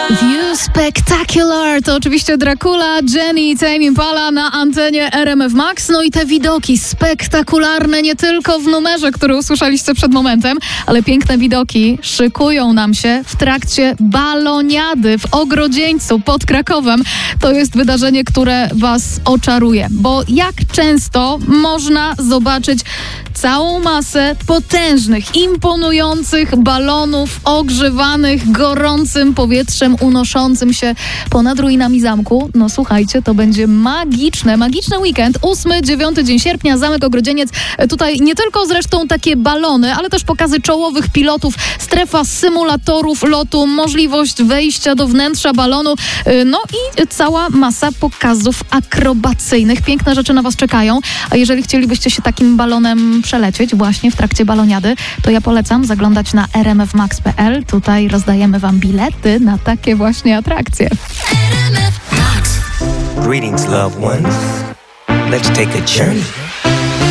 View Spectacular to oczywiście Dracula, Jenny i Tame Impala na antenie RMF Max. No i te widoki spektakularne nie tylko w numerze, który usłyszeliście przed momentem, ale piękne widoki szykują nam się w trakcie baloniady w Ogrodzieńcu pod Krakowem. To jest wydarzenie, które was oczaruje, bo jak często można zobaczyć całą masę potężnych, imponujących balonów ogrzewanych gorącym powietrzem unoszącym się ponad ruinami zamku. No słuchajcie, to będzie magiczny weekend. 8-9 dzień sierpnia, Zamek Ogrodzieniec. Tutaj nie tylko zresztą takie balony, ale też pokazy czołowych pilotów, strefa symulatorów lotu, możliwość wejścia do wnętrza balonu, no i cała masa pokazów akrobacyjnych. Piękne rzeczy na was czekają, a jeżeli chcielibyście się takim balonem przelecieć właśnie w trakcie baloniady, to ja polecam zaglądać na rmfmax.pl. Tutaj rozdajemy wam bilety na takie właśnie atrakcje. Greetings, loved ones. Let's take a journey.